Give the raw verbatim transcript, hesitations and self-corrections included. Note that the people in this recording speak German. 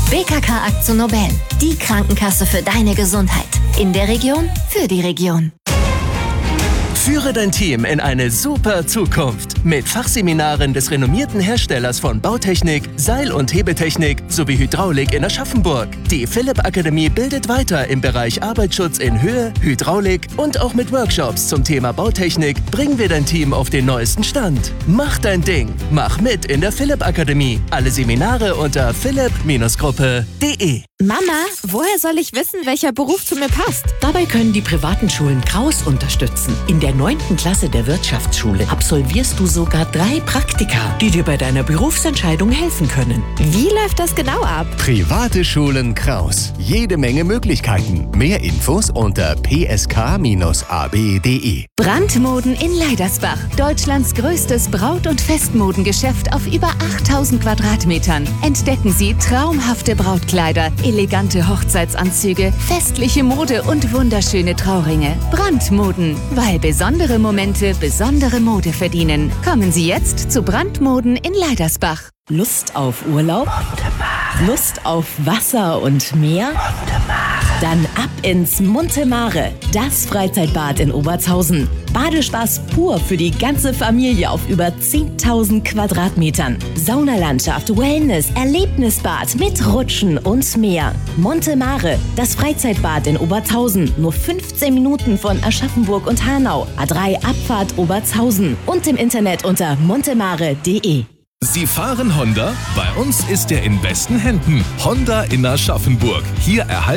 B K K AkzoNobel, die Krankenkasse für deine Gesundheit. In der Region, für die Region. Führe dein Team in eine super Zukunft mit Fachseminaren des renommierten Herstellers von Bautechnik, Seil- und Hebetechnik sowie Hydraulik in Aschaffenburg. Die Philipp Akademie bildet weiter im Bereich Arbeitsschutz in Höhe, Hydraulik und auch mit Workshops zum Thema Bautechnik bringen wir dein Team auf den neuesten Stand. Mach dein Ding, mach mit in der Philipp Akademie. Alle Seminare unter philipp Gruppe punkt de. Mama, woher soll ich wissen, welcher Beruf zu mir passt? Dabei können die privaten Schulen Kraus unterstützen. In der neunten Klasse der Wirtschaftsschule absolvierst du sogar drei Praktika, die dir bei deiner Berufsentscheidung helfen können. Wie läuft das genau ab? Private Schulen Kraus. Jede Menge Möglichkeiten. Mehr Infos unter p s k a b punkt de. Brandmoden in Leidersbach. Deutschlands größtes Braut- und Festmodengeschäft auf über achttausend Quadratmetern. Entdecken Sie traumhafte Brautkleider, elegante Hochzeitsanzüge, festliche Mode und wunderschöne Trauringe. Brandmoden, weil besondere Momente besondere Mode verdienen. Kommen Sie jetzt zu Brandmoden in Leidersbach. Lust auf Urlaub? Lust auf Wasser und Meer? Dann ab ins Monte Mare, das Freizeitbad in Obertshausen. Badespaß pur für die ganze Familie auf über zehntausend Quadratmetern. Saunalandschaft, Wellness, Erlebnisbad mit Rutschen und mehr. Monte Mare, das Freizeitbad in Obertshausen. Nur fünfzehn Minuten von Aschaffenburg und Hanau. A drei Abfahrt Obertshausen. Und im Internet unter montemare punkt de. Sie fahren Honda? Bei uns ist er in besten Händen. Honda in Aschaffenburg. Hier erhalten